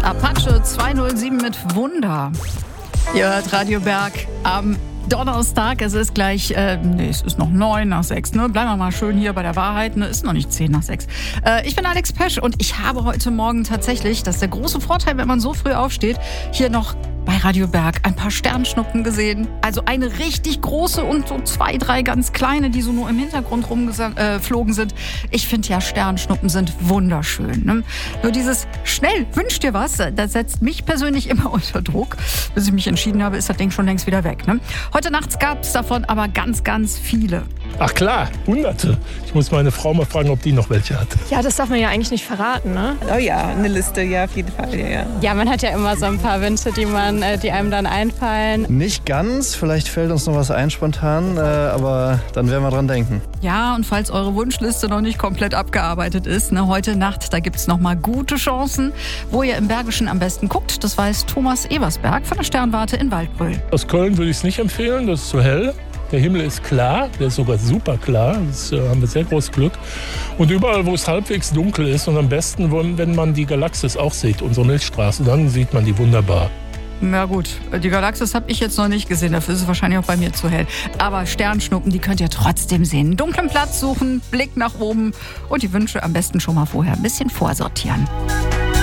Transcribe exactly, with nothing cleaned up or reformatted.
Apache zweihundertsieben mit Wunder. Ihr hört Radio Berg am Donnerstag. Es ist gleich, äh, nee, es ist noch neun nach sechs. Ne? Bleiben wir mal schön hier bei der Wahrheit. Ne? Ist noch nicht zehn nach sechs. Äh, ich bin Alex Pesch und ich habe heute Morgen tatsächlich, das ist der große Vorteil, wenn man so früh aufsteht, hier noch bei Radio Berg ein paar Sternschnuppen gesehen. Also eine richtig große und so zwei, drei ganz kleine, die so nur im Hintergrund rumgeflogen äh, sind. Ich finde ja, Sternschnuppen sind wunderschön. Ne? Nur dieses schnell, wünsch dir was, das setzt mich persönlich immer unter Druck. Bis ich mich entschieden habe, ist das Ding schon längst wieder weg. Ne? Heute nachts gab es davon aber ganz, ganz viele. Ach klar, hunderte. Ich muss meine Frau mal fragen, ob die noch welche hat. Ja, das darf man ja eigentlich nicht verraten, ne? Oh ja, eine Liste, ja, auf jeden Fall. Ja, ja. ja man hat ja immer so ein paar Wünsche, die, man, die einem dann einfallen. Nicht ganz, vielleicht fällt uns noch was ein spontan, äh, aber dann werden wir dran denken. Ja, und falls eure Wunschliste noch nicht komplett abgearbeitet ist, ne, heute Nacht, da gibt es noch mal gute Chancen, wo ihr im Bergischen am besten guckt. Das weiß Thomas Eversberg von der Sternwarte in Waldbröl. Aus Köln würde ich es nicht empfehlen, das ist zu hell. Der Himmel ist klar, der ist sogar super klar, das äh, haben wir sehr großes Glück. Und überall, wo es halbwegs dunkel ist und am besten, wenn man die Galaxis auch sieht, unsere Milchstraße, dann sieht man die wunderbar. Na gut, die Galaxis habe ich jetzt noch nicht gesehen, dafür ist es wahrscheinlich auch bei mir zu hell. Aber Sternschnuppen, die könnt ihr trotzdem sehen. Einen dunklen Platz suchen, Blick nach oben und die Wünsche am besten schon mal vorher ein bisschen vorsortieren.